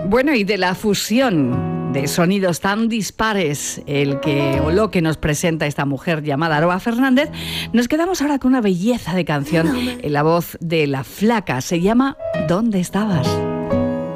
Bueno, y de la fusión de sonidos tan dispares, lo que nos presenta esta mujer llamada Aroa Fernández, nos quedamos ahora con una belleza de canción en la voz de La Flaca. Se llama ¿Dónde estabas?